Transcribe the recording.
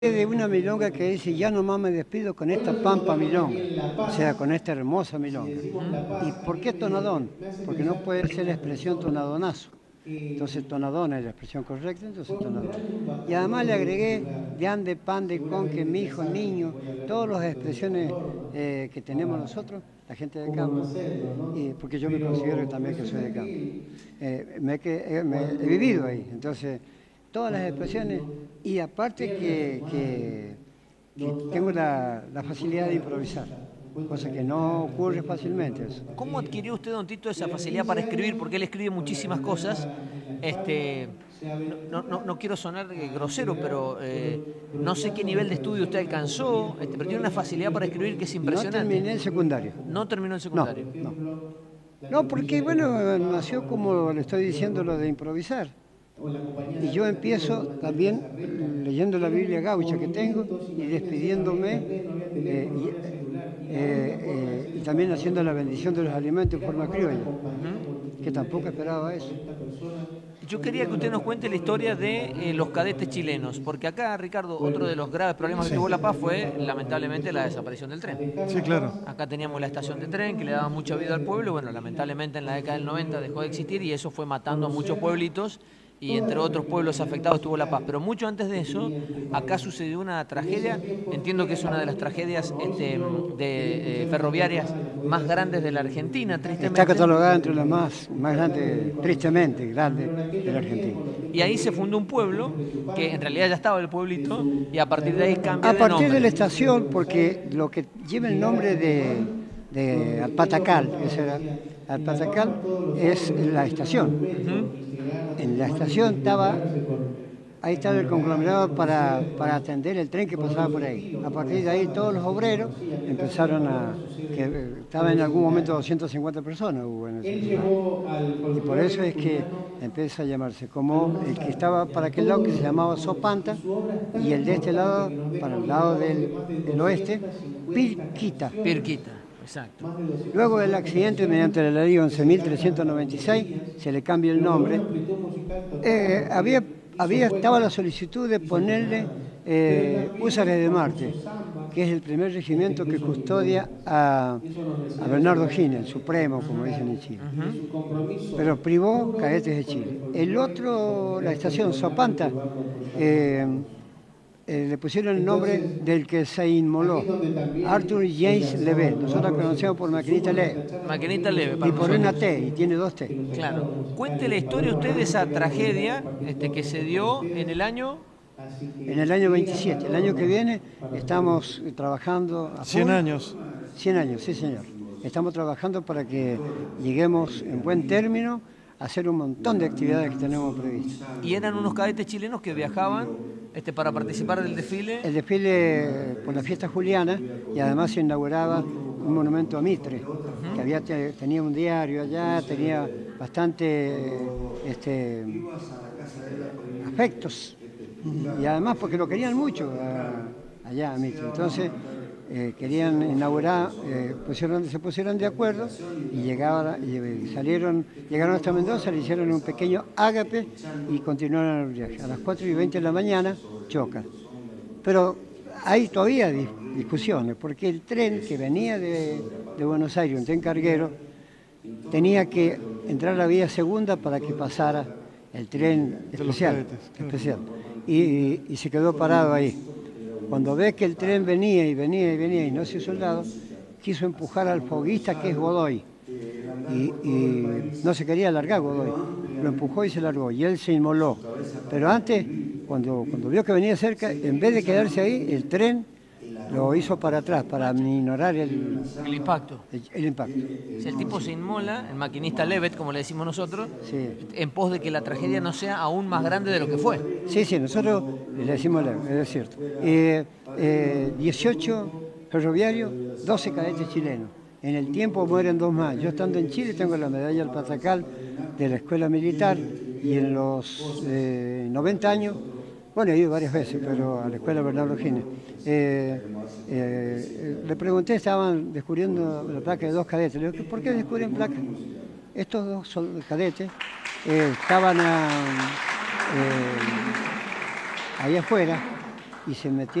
De una milonga que dice, ya nomás me despido con esta pampa milonga, o sea, con esta hermosa milonga. ¿Y por qué tonadón? Porque no puede ser la expresión tonadonazo. Entonces tonadón es la expresión correcta, entonces tonadón. Y además le agregué de ande, pan, de con, que mi hijo, niño, todas las expresiones que tenemos nosotros, la gente de campo, y porque yo me considero también que soy de campo. He vivido ahí, entonces todas las expresiones, y aparte que tengo la facilidad de improvisar, cosa que no ocurre fácilmente eso. ¿Cómo adquirió usted, don Tito, esa facilidad para escribir? Porque él escribe muchísimas cosas. Este, no quiero sonar grosero, pero no sé qué nivel de estudio usted alcanzó, pero tiene una facilidad para escribir que es No impresionante. terminé el secundario. No terminó el No, secundario. no. No, porque bueno, nació como le estoy diciendo lo de improvisar. Y yo empiezo también leyendo la Biblia gaucha que tengo y despidiéndome y también haciendo la bendición de los alimentos en forma criolla, que tampoco esperaba eso. Yo quería que usted nos cuente la historia de los cadetes chilenos, porque acá, Ricardo, otro de los graves problemas que tuvo La Paz fue, lamentablemente, la desaparición del tren. Sí, claro. Acá teníamos la estación de tren que le daba mucha vida al pueblo. Bueno, lamentablemente en la década del 90 dejó de existir y eso fue matando a muchos pueblitos y entre otros pueblos afectados estuvo La Paz. Pero mucho antes de eso, acá sucedió una tragedia, entiendo que es una de las tragedias ferroviarias más grandes de la Argentina, tristemente. Está catalogada entre las más grandes, tristemente grandes de la Argentina. Y ahí se fundó un pueblo, que en realidad ya estaba el pueblito, y a partir de ahí cambia A de nombre. partir de la estación, porque lo que lleva el nombre de Alpatacal, ese era, Alpatacal es la estación. En la estación ahí estaba el conglomerado para atender el tren que pasaba por ahí. A partir de ahí todos los obreros empezaron estaba en algún momento 250 personas hubo en ese lugar. Y por eso es que empieza a llamarse como el que estaba para aquel lado que se llamaba Sopanta y el de este lado, para el lado del oeste, Pirquita. Pirquita, exacto. Luego del accidente, mediante la ley 11.396, se le cambia el nombre. Estaba la solicitud de ponerle Húsares de Marte, que es el primer regimiento que custodia a Bernardo O'Higgins, el supremo, como dicen en Chile. Pero privó cadetes de Chile. El otro, la estación Sopanta, le pusieron el nombre del que se inmoló, Arthur James Levet. Nosotros lo conocemos por Maquinita Leve. Maquinita Leve, para y por nosotros. una T, y tiene dos T. Claro. Cuente la historia usted de esa tragedia que se dio en el año... En el año 27. El año que viene estamos trabajando a full. 100 años. 100 años, sí señor. Estamos trabajando para que lleguemos en buen término a hacer un montón de actividades que tenemos previstas. Y eran unos cadetes chilenos que viajaban para participar del desfile. El desfile por la fiesta juliana, y además se inauguraba un monumento a Mitre, que tenía un diario allá, tenía bastante afectos, y además porque lo querían mucho allá a Mitre. Entonces querían inaugurar, se pusieron de acuerdo y llegaron hasta Mendoza, le hicieron un pequeño ágape y continuaron el viaje. A las 4:20 de la mañana chocan. Pero hay todavía discusiones, porque el tren que venía de Buenos Aires, un tren carguero, tenía que entrar a la vía segunda para que pasara el tren especial. Y se quedó parado ahí. Cuando ve que el tren venía y no se hizo el lado, quiso empujar al foguista, que es Godoy. Y no se quería largar Godoy. Lo empujó y se largó. Y él se inmoló. Pero antes, cuando vio que venía cerca, en vez de quedarse ahí, el tren lo hizo para atrás, para minorar el impacto. El impacto. Si el tipo se inmola, el maquinista Levet, como le decimos nosotros, sí, en pos de que la tragedia no sea aún más grande de lo que fue. Sí, nosotros le decimos Levet, es cierto. 18 ferroviarios, 12 cadetes chilenos. En el tiempo mueren 2 más. Yo estando en Chile tengo la medalla del Patacal de la Escuela Militar y en los 90 años, bueno, he ido varias veces, pero a la Escuela Bernardo O'Higgins. Le pregunté, estaban descubriendo la placa de 2 cadetes. Le digo, ¿por qué descubren placas? Estos 2 cadetes estaban ahí afuera y se metió